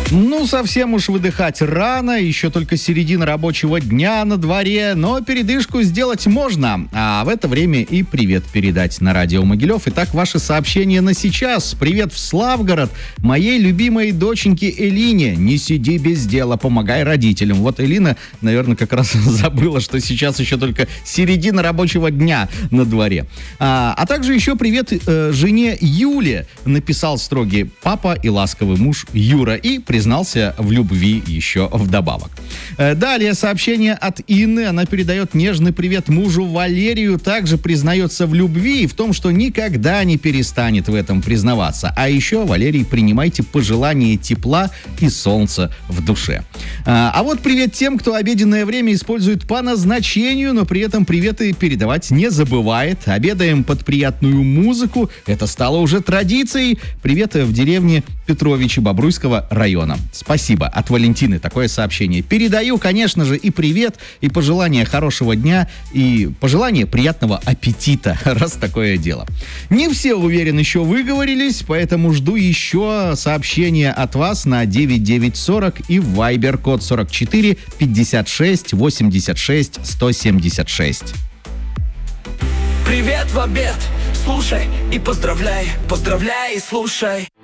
Ну, совсем уж выдыхать рано, еще только середина рабочего дня на дворе, но передышку сделать можно. А в это время и привет передать на радио Могилев. Итак, ваши сообщения на сейчас. Привет в Славгород моей любимой доченьке Элине. Не сиди без дела, помогай родителям. Вот Элина, наверное, как раз забыла, что сейчас еще только середина рабочего дня на дворе. А также еще привет жене Юле, написал строгий папа и ласковый муж Юра. И признался в любви еще вдобавок. Далее сообщение от Инны. Она передает нежный привет мужу Валерию. Также признается в любви и в том, что никогда не перестанет в этом признаваться. А еще, Валерий, принимайте пожелания тепла и солнца в душе. А вот привет тем, кто обеденное время использует по назначению, но при этом приветы передавать не забывает. Обедаем под приятную музыку. Это стало уже традицией. Привет в деревне Петровичи Бобруйского района. Спасибо. От Валентины такое сообщение. Передаю, конечно же, и привет, и пожелания хорошего дня, и пожелания приятного аппетита, раз такое дело. Не все, уверен, еще выговорились, поэтому жду еще сообщения от вас на 9940 и в Viber код 44 56 86 176. Привет в обед, слушай и поздравляй, поздравляй и слушай.